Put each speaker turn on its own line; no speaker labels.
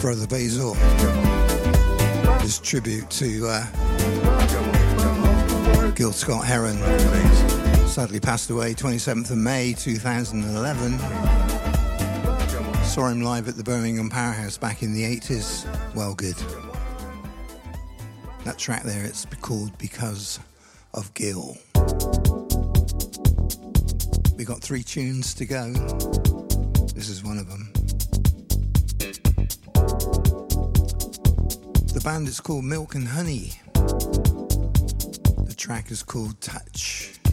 Brother Basil. His tribute to Gil Scott Heron. Sadly passed away 27th of May 2011. Saw him live at the Birmingham Powerhouse back in the 80s. Well, good. That track there, it's called Because of Gil. We got 3 tunes to go. This is one of them. The band is called Milk and Honey. The track is called Touch.